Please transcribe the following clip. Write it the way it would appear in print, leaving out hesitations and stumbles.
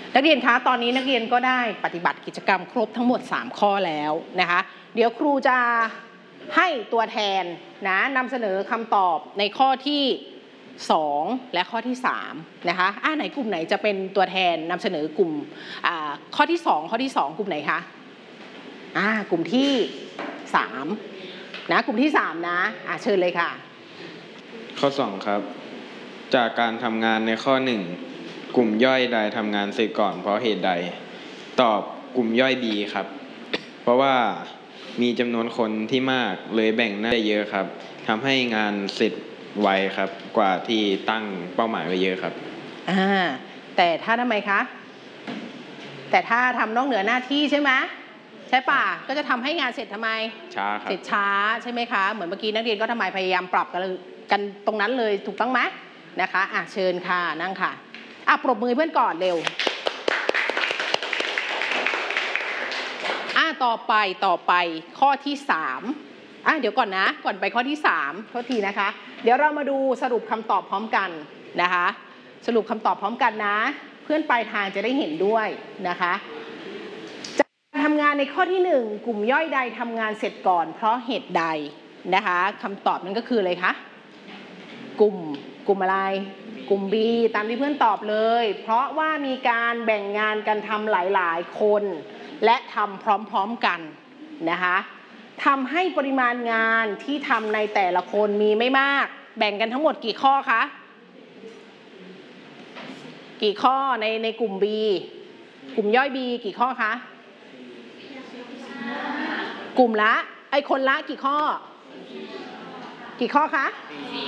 นักเรียนคะตอนนี้นักเรียนก็ได้ปฏิบัติกิจกรรมครบทั้งหมด3ข้อแล้วนะคะเดี๋ยวครูจะให้ตัวแทนนะนำเสนอคำตอบในข้อที่2และข้อที่3นะคะไหนกลุ่มไหนจะเป็นตัวแทนนำเสนอกลุ่มข้อที่2กลุ่มไหนคะกลุ่มที่3นะกลุ่มที่3นะเชิญเลยค่ะข้อ2ครับจากการทำงานในข้อ1กลุ่มย่อยใดทำงานเสร็จก่อนเพราะเหตุใดตอบกลุ่มย่อย B ครับเพราะว่ามีจำนวนคนที่มากเลยแบ่งหน้าได้เยอะครับทำให้งานเสร็จไวครับกว่าที่ตั้งเป้าหมายไว้เยอะครับแต่ถ้าทำไมคะแต่ถ้าทำนอกเหนือหน้าที่ใช่ไหมใช่ป่ะก็จะทำให้งานเสร็จทำไมช้าครับเสร็จช้าใช่ไหมคะเหมือนเมื่อกี้นักเรียนก็ทำไมพยายามปรับกันตรงนั้นเลยถูกต้องไหมนะคะเชิญค่ะนั่งค่ะปรบมือเพื่อนก่อนเร็วต่อไปข้อที่3เดี๋ยวก่อนนะก่อนไปข้อที่3โทษทีนะคะเดี๋ยวเรามาดูสรุปคำตอบพร้อมกันนะคะสรุปคำตอบพร้อมกันนะเพื่อนปลายทางจะได้เห็นด้วยนะคะจากการทำงานในข้อที่1กลุ่มย่อยใดทำงานเสร็จก่อนเพราะเหตุใดนะคะคำตอบนั้นก็คืออะไรคะกลุ่มอะไรกลุ่ม B ตามที่เพื่อนตอบเลยเพราะว่ามีการแบ่งงานกันทำหลายๆคนและทำพร้อมๆกันนะคะทำให้ปริมาณงานที่ทำในแต่ละคนมีไม่มากแบ่งกันทั้งหมดกี่ข้อคะกี่ข้อในกลุ่ม B กลุ่มย่อย B กี่ข้อคะกลุ่มละคนละกี่ข้อคะ